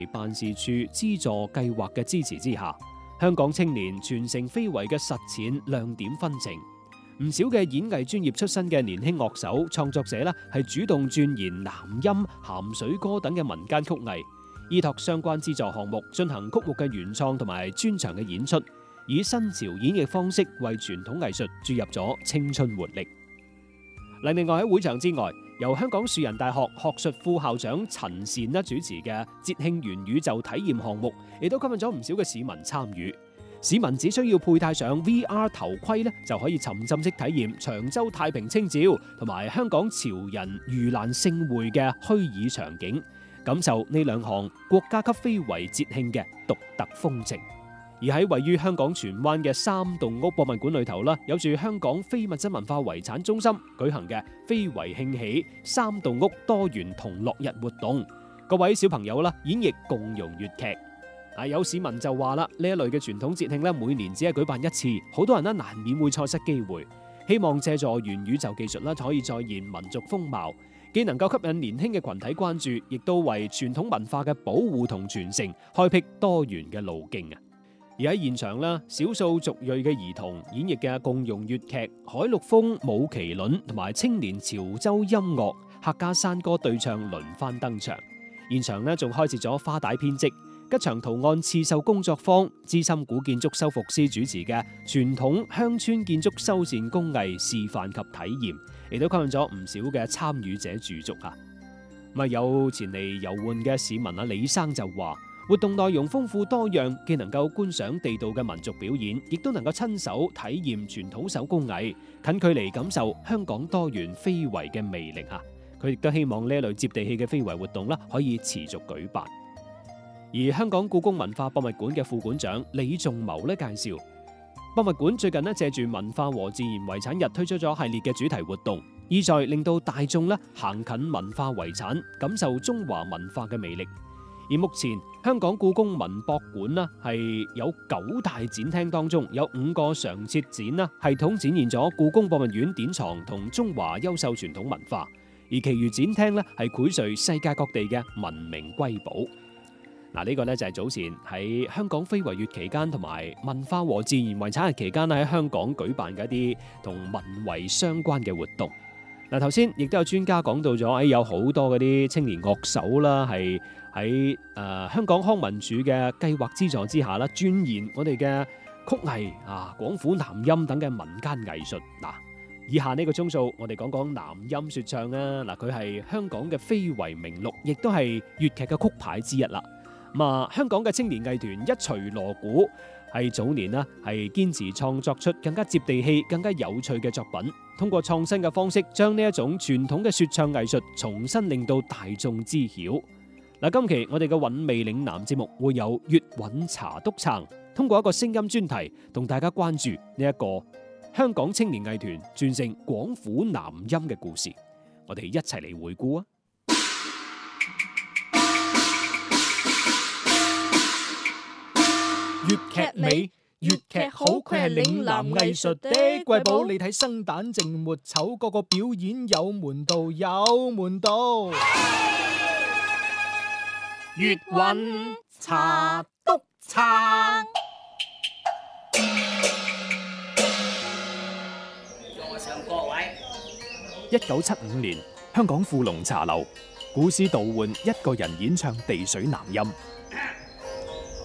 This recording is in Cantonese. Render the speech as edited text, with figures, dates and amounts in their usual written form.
辦事處資助計劃嘅支持之下，香港青年傳承非遺嘅實踐亮點紛呈。唔少嘅演藝專業出身嘅年輕樂手創作者咧，係主動鑽研南音、鹹水歌等嘅民間曲藝，依託相關資助項目進行曲目嘅原創同埋專場嘅演出，以新潮演繹方式為傳統藝術注入咗青春活力。另外喺會場之外，由香港樹仁大學學術副校長陳善主持嘅節慶元宇宙體驗項目，亦都吸引咗唔少嘅市民參與。市民只需要佩戴上 VR 頭盔咧，就可以沉浸式體驗長洲太平清醮同埋香港潮人盂蘭勝會嘅虛擬場景，感受呢兩項國家級非遺節慶嘅獨特風情。而喺位於香港荃灣嘅三棟屋博物館裏頭啦，有住香港非物質文化遺產中心舉行嘅非遺慶喜三棟屋多元同樂日活動，各位小朋友啦演繹共融粵劇。有市民就話啦，呢一類嘅傳統節慶咧，每年只係舉辦一次，好多人咧難免會錯失機會。希望借助元宇宙技術啦，可以再現民族風貌，既能夠吸引年輕嘅群體關注，亦都為傳統文化嘅保護同傳承開闢多元嘅路徑啊！而喺現場啦，少數族裔嘅兒童演繹嘅共融粵劇、海陸豐舞麒麟同埋青年潮州音樂、客家山歌對唱輪番登場。現場咧仲開設咗花帶編織、吉祥圖案刺繡工作坊、資深古建築修復師主持嘅傳統鄉村建築修繕工藝示範及體驗，亦都吸引咗唔少嘅參與者駐足啊！有前嚟遊玩嘅市民李生就話，活動內容豐富多樣，既能夠觀賞地道嘅民族表演，亦都能夠親手體驗傳統手工藝，近距離感受香港多元非遺嘅魅力啊！佢亦都希望呢一類接地氣嘅非遺活動啦，可以持續舉辦。而香港故宮文化博物館嘅副館長李仲謀介紹，博物館最近借住文化和自然遺產日推出咗系列嘅主題活動，意在令到大眾行近文化遺產，感受中華文化嘅魅力。而目前香港故宮文博館係有9大展廳當中，有5個常設展系統展現咗故宮博物院典藏同中華優秀傳統文化，而其餘展廳係薈萃世界各地嘅文明瑰寶。呢個就係早前喺香港非遺月期間同埋文化和自然遺產日期間喺香港舉辦嘅一啲同文遺相關嘅活動。頭先亦都有專家講到咗，有好多嗰啲青年樂手啦，係喺香港康文署嘅計劃資助之下啦，鑽研我哋嘅曲藝廣府南音等嘅民間藝術。以下呢個鐘數，我哋講講南音說唱啊。佢係香港嘅非遺名錄，亦都係粵劇嘅曲牌之一啦。香港嘅青年藝團一錘鑼鼓係早年係堅持創作出更加接地氣、更加有趣嘅作品，通過創新嘅方式將呢一種傳統嘅說唱藝術重新令到大眾知曉。今期我哋嘅韻味嶺南節目會有粵韻茶篤撐，通過一個聲音專題同大家關注呢一個香港青年藝團傳承廣府南音嘅故事，我哋一齊嚟回顧啊！ 粵劇美，粵劇好，佢係嶺南藝術的瑰寶。你睇生旦淨末丑，個個表演有門道，有門道。 粵韻茶篤撐。我上各位。 1975年，香港富隆茶樓，古詩杜煥一個人演唱地水南音。